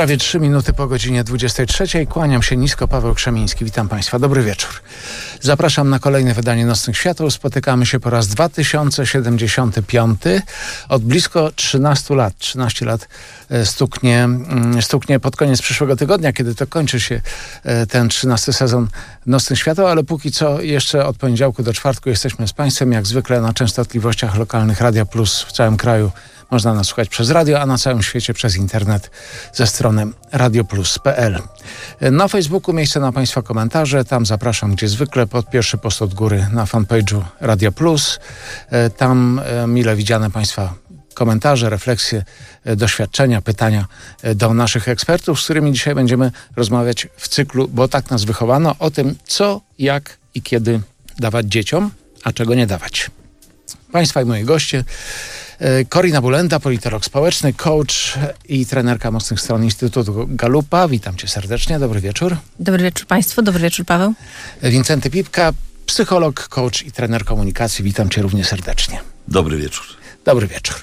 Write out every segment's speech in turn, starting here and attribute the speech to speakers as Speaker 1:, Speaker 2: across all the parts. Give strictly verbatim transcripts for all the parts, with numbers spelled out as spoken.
Speaker 1: Prawie trzy minuty po godzinie dwudziestej trzeciej. Kłaniam się nisko, Paweł Krzemiński. Witam Państwa. Dobry wieczór. Zapraszam na kolejne wydanie Nocnych Świateł. Spotykamy się po raz dwa tysiące siedemdziesiąty piąty. Od blisko trzynastu lat. trzynaście lat stuknie, stuknie pod koniec przyszłego tygodnia, kiedy to kończy się ten trzynasty sezon Nocnych Świateł, ale póki co jeszcze od poniedziałku do czwartku jesteśmy z Państwem, jak zwykle na częstotliwościach lokalnych Radia Plus w całym kraju. Można nas słuchać przez radio, a na całym świecie przez internet ze strony radioplus kropka p l. Na Facebooku miejsce na Państwa komentarze. Tam zapraszam, gdzie zwykle, pod pierwszy post od góry na fanpage'u Radio Plus. Tam mile widziane Państwa komentarze, refleksje, doświadczenia, pytania do naszych ekspertów, z którymi dzisiaj będziemy rozmawiać w cyklu, bo tak nas wychowano, o tym, co, jak i kiedy dawać dzieciom, a czego nie dawać. Państwa i moi goście: Korina Bulenda, politolog społeczny, coach i trenerka Mocnych Stron Instytutu Galupa. Witam Cię serdecznie, dobry wieczór.
Speaker 2: Dobry wieczór Państwu, dobry wieczór Paweł.
Speaker 1: Wincenty Pipka, psycholog, coach i trener komunikacji. Witam Cię równie serdecznie.
Speaker 3: Dobry wieczór.
Speaker 1: Dobry wieczór.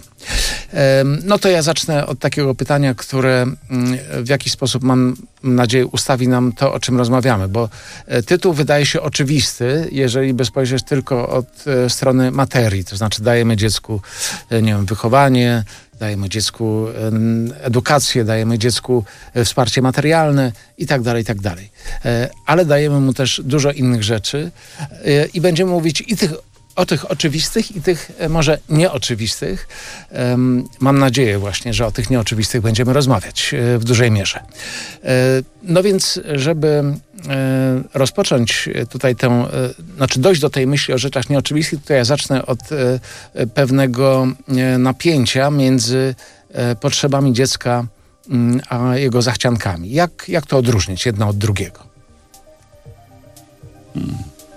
Speaker 1: No to ja zacznę od takiego pytania, które w jakiś sposób, mam nadzieję, ustawi nam to, o czym rozmawiamy, bo tytuł wydaje się oczywisty, jeżeli by spojrzeć tylko od strony materii, to znaczy dajemy dziecku, nie wiem, wychowanie, dajemy dziecku edukację, dajemy dziecku wsparcie materialne i tak dalej, i tak dalej. Ale dajemy mu też dużo innych rzeczy i będziemy mówić i tych o tych oczywistych i tych może nieoczywistych. Mam nadzieję właśnie, że o tych nieoczywistych będziemy rozmawiać w dużej mierze. No więc, żeby rozpocząć tutaj tę, znaczy dojść do tej myśli o rzeczach nieoczywistych, to ja zacznę od pewnego napięcia między potrzebami dziecka a jego zachciankami. Jak, jak to odróżnić jedno od drugiego?
Speaker 3: Hmm.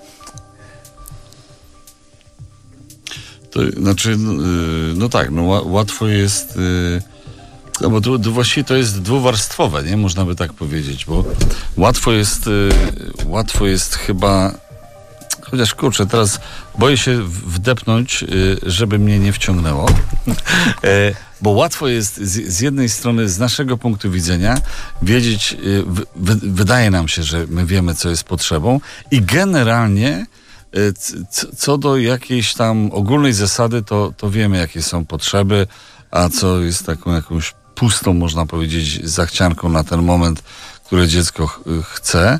Speaker 3: To znaczy, no tak, no łatwo jest, no bo tu, tu właściwie to jest dwuwarstwowe, nie? Można by tak powiedzieć, bo łatwo jest, łatwo jest chyba, chociaż kurczę, teraz boję się wdepnąć, żeby mnie nie wciągnęło, bo łatwo jest z, z jednej strony, z naszego punktu widzenia, wiedzieć, w, wydaje nam się, że my wiemy, co jest potrzebą i generalnie co do jakiejś tam ogólnej zasady, to, to wiemy, jakie są potrzeby, a co jest taką jakąś pustą, można powiedzieć, zachcianką na ten moment, które dziecko ch- chce.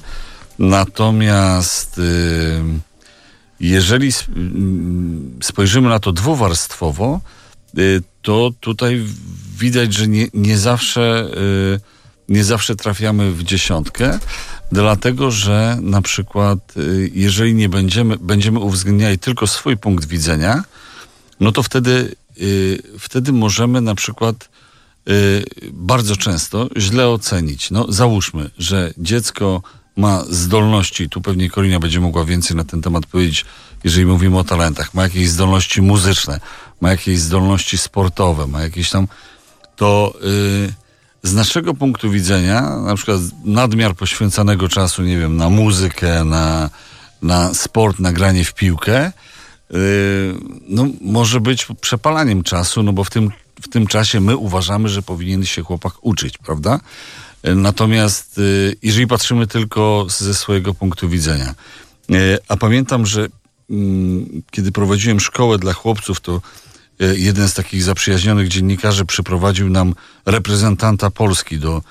Speaker 3: Natomiast y, jeżeli sp- spojrzymy na to dwuwarstwowo, y, to tutaj widać, że nie, nie zawsze y, nie zawsze trafiamy w dziesiątkę, dlatego że na przykład jeżeli nie będziemy, będziemy uwzględniali tylko swój punkt widzenia, no to wtedy, yy, wtedy możemy na przykład yy, bardzo często źle ocenić. No załóżmy, że dziecko ma zdolności, tu pewnie Korina będzie mogła więcej na ten temat powiedzieć, jeżeli mówimy o talentach, ma jakieś zdolności muzyczne, ma jakieś zdolności sportowe, ma jakieś tam, to yy, z naszego punktu widzenia, na przykład nadmiar poświęcanego czasu, nie wiem, na muzykę, na, na sport, na granie w piłkę, yy, no może być przepalaniem czasu, no bo w tym, w tym czasie my uważamy, że powinien się chłopak uczyć, prawda? Yy, natomiast yy, jeżeli patrzymy tylko ze swojego punktu widzenia. Yy, a pamiętam, że yy, kiedy prowadziłem szkołę dla chłopców, to jeden z takich zaprzyjaźnionych dziennikarzy przyprowadził nam reprezentanta Polski do,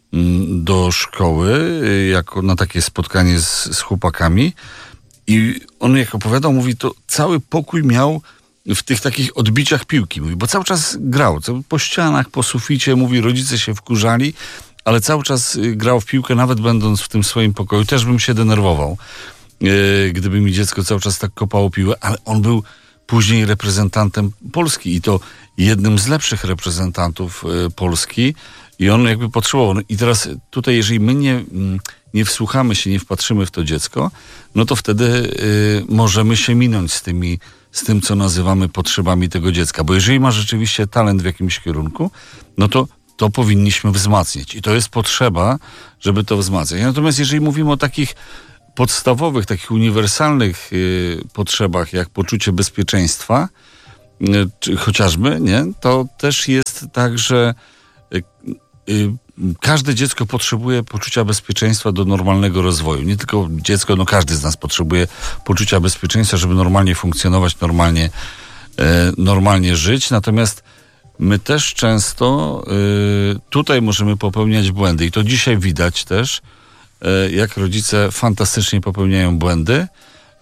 Speaker 3: do szkoły jako na takie spotkanie z, z chłopakami i on jak opowiadał, mówi, to cały pokój miał w tych takich odbiciach piłki, mówi, bo cały czas grał, po ścianach, po suficie, mówi, rodzice się wkurzali, ale cały czas grał w piłkę, nawet będąc w tym swoim pokoju, też bym się denerwował, gdyby mi dziecko cały czas tak kopało piłę, ale on był później reprezentantem Polski i to jednym z lepszych reprezentantów y, Polski i on jakby potrzebował. No i teraz tutaj, jeżeli my nie, nie wsłuchamy się, nie wpatrzymy w to dziecko, no to wtedy y, możemy się minąć z tymi, z tym, co nazywamy potrzebami tego dziecka. Bo jeżeli ma rzeczywiście talent w jakimś kierunku, no to to powinniśmy wzmacniać. I to jest potrzeba, żeby to wzmacniać. Natomiast jeżeli mówimy o takich podstawowych, takich uniwersalnych y, potrzebach, jak poczucie bezpieczeństwa, y, czy chociażby, nie, to też jest tak, że y, y, każde dziecko potrzebuje poczucia bezpieczeństwa do normalnego rozwoju. Nie tylko dziecko, no każdy z nas potrzebuje poczucia bezpieczeństwa, żeby normalnie funkcjonować, normalnie, e, normalnie żyć. Natomiast my też często e, tutaj możemy popełniać błędy. I to dzisiaj widać też, e, jak rodzice fantastycznie popełniają błędy, e,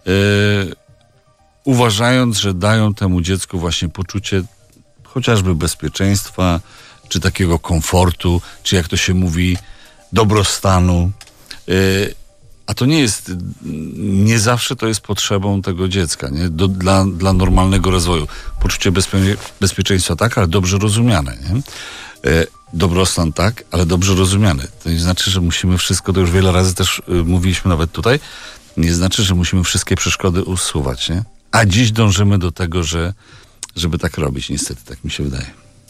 Speaker 3: uważając, że dają temu dziecku właśnie poczucie chociażby bezpieczeństwa, czy takiego komfortu, czy jak to się mówi, dobrostanu. Yy, a to nie jest, nie zawsze to jest potrzebą tego dziecka, nie? Do, dla, dla normalnego rozwoju. Poczucie bezpie, bezpieczeństwa tak, ale dobrze rozumiane, nie? Yy, dobrostan tak, ale dobrze rozumiany. To nie znaczy, że musimy wszystko, to już wiele razy też yy, mówiliśmy nawet tutaj, nie znaczy, że musimy wszystkie przeszkody usuwać, nie? A dziś dążymy do tego, że żeby tak robić, niestety, tak mi się wydaje.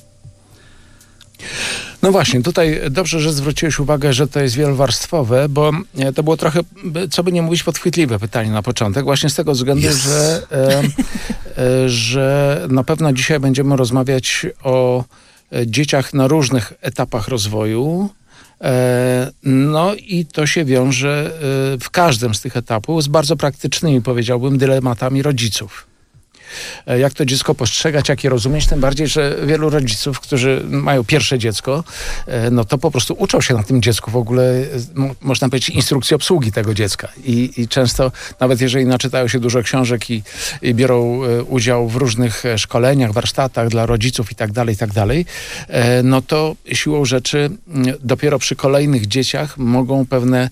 Speaker 1: No właśnie, tutaj dobrze, że zwróciłeś uwagę, że to jest wielowarstwowe, bo to było trochę, co by nie mówić, podchwytliwe pytanie na początek, właśnie z tego względu, yes. że, e, e, że na pewno dzisiaj będziemy rozmawiać o dzieciach na różnych etapach rozwoju. E, no i to się wiąże e, w każdym z tych etapów z bardzo praktycznymi, powiedziałbym, dylematami rodziców. Jak to dziecko postrzegać, jak je rozumieć, tym bardziej, że wielu rodziców, którzy mają pierwsze dziecko, no to po prostu uczą się na tym dziecku w ogóle, można powiedzieć, instrukcji obsługi tego dziecka. I, i często, nawet jeżeli naczytają się dużo książek i, i biorą udział w różnych szkoleniach, warsztatach dla rodziców i tak dalej, i tak dalej, no to siłą rzeczy dopiero przy kolejnych dzieciach mogą pewne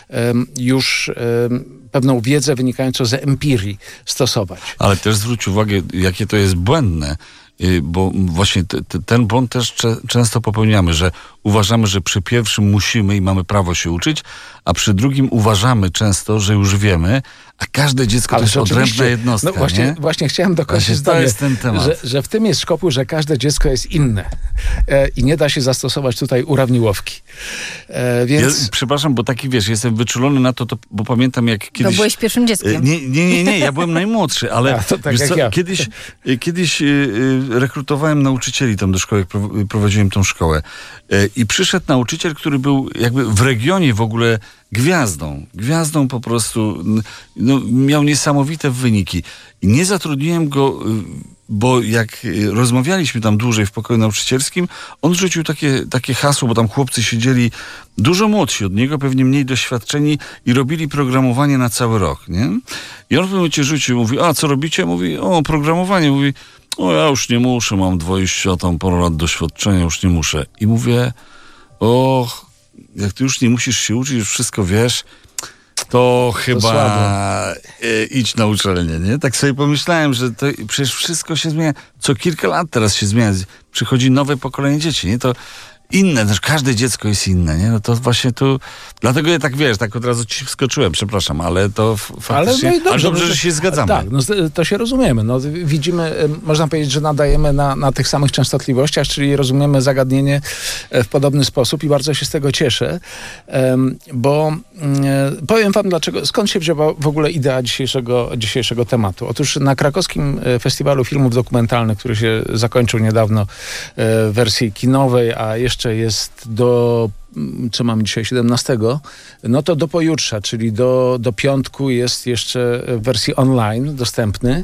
Speaker 1: już pewną wiedzę wynikającą z empirii stosować.
Speaker 3: Ale też zwróć uwagę, jakie to jest błędne, bo właśnie te, te, ten błąd też cze, często popełniamy, że uważamy, że przy pierwszym musimy i mamy prawo się uczyć, a przy drugim uważamy często, że już wiemy, a każde dziecko
Speaker 1: Ale
Speaker 3: to jest odrębna jednostka.
Speaker 1: No właśnie,
Speaker 3: nie?
Speaker 1: właśnie chciałem dokończyć
Speaker 3: to jest ten temat.
Speaker 1: Że, że w tym jest szkopuł, że każde dziecko jest inne e, i nie da się zastosować tutaj urawniłowki. E, więc...
Speaker 3: Ja, przepraszam, bo taki, wiesz, jestem wyczulony na to, to bo pamiętam jak kiedyś...
Speaker 2: No byłeś pierwszym dzieckiem.
Speaker 3: Nie, nie, nie, nie ja byłem najmłodszy, ale
Speaker 1: a, to tak
Speaker 3: wiesz
Speaker 1: jak
Speaker 3: co,
Speaker 1: ja.
Speaker 3: kiedyś, kiedyś rekrutowałem nauczycieli tam do szkoły, jak prowadziłem tą szkołę i przyszedł nauczyciel, który był jakby w regionie w ogóle gwiazdą. Gwiazdą po prostu, no, miał niesamowite wyniki. I nie zatrudniłem go, bo jak rozmawialiśmy tam dłużej w pokoju nauczycielskim, on rzucił takie, takie hasło, bo tam chłopcy siedzieli dużo młodsi od niego, pewnie mniej doświadczeni i robili programowanie na cały rok, nie? I on w pewnym momencie rzucił, mówi, a co robicie? Mówi, o, programowanie. Mówi, o, ja już nie muszę, mam dwadzieścia tam parę lat doświadczenia, już nie muszę. I mówię, o, jak ty już nie musisz się uczyć, już wszystko wiesz, to chyba e, idź na uczelnię, nie? Tak sobie pomyślałem, że to przecież wszystko się zmienia. Co kilka lat teraz się zmienia. Przychodzi nowe pokolenie dzieci, nie? To inne, też każde dziecko jest inne, nie? No to właśnie tu, dlatego ja tak, wiesz, tak od razu ci wskoczyłem, przepraszam, ale to faktycznie, ale, no i dobrze, ale dobrze, że się zgadzamy.
Speaker 1: Tak, no to się rozumiemy. No, widzimy, można powiedzieć, że nadajemy na, na tych samych częstotliwościach, czyli rozumiemy zagadnienie w podobny sposób i bardzo się z tego cieszę, bo powiem wam dlaczego, skąd się wzięła w ogóle idea dzisiejszego, dzisiejszego tematu. Otóż na krakowskim Festiwalu Filmów Dokumentalnych, który się zakończył niedawno w wersji kinowej, a jeszcze jeszcze jest do, co mamy dzisiaj, siedemnastego, no to do pojutrze, czyli do, do piątku jest jeszcze w wersji online dostępny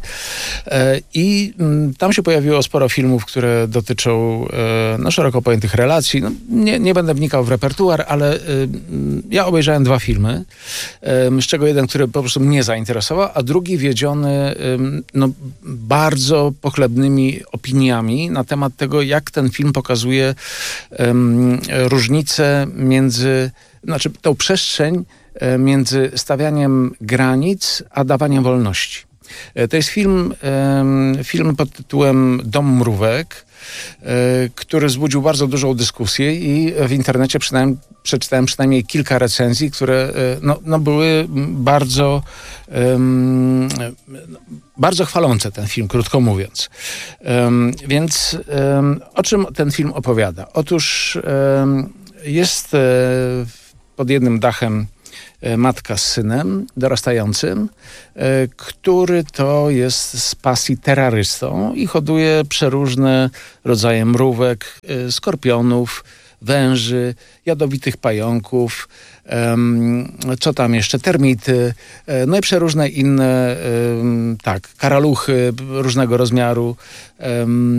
Speaker 1: i tam się pojawiło sporo filmów, które dotyczą no, szeroko pojętych relacji. No, nie, nie będę wnikał w repertuar, ale ja obejrzałem dwa filmy, z czego jeden, który po prostu mnie zainteresował, a drugi wiedziony no, bardzo pochlebnymi opiniami na temat tego, jak ten film pokazuje um, różnicę między, znaczy tą przestrzeń między stawianiem granic, a dawaniem wolności. To jest film, film pod tytułem Dom mrówek, który wzbudził bardzo dużą dyskusję i w internecie przynajmniej, przeczytałem przynajmniej kilka recenzji, które no, no były bardzo um, bardzo chwalące ten film, krótko mówiąc. Um, więc um, o czym ten film opowiada? Otóż um, jest um, pod jednym dachem matka z synem dorastającym, który to jest z pasji terrorystą i hoduje przeróżne rodzaje mrówek, skorpionów, węży, jadowitych pająków, um, co tam jeszcze, termity, no i przeróżne inne, um, tak, karaluchy różnego rozmiaru, um,